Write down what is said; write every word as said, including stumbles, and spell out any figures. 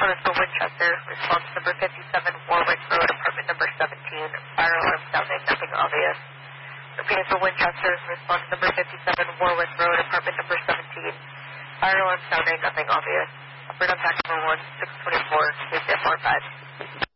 One is for Winchester, response number fifty-seven, Warwick Road, apartment number seventeen. Fire alarm sounding, nothing obvious. Repeating for Winchester, response number fifty-seven, Warwick Road, apartment number seventeen. Fire alarm sounding, nothing obvious. Operator contact number one, six twenty-four, K C F R five.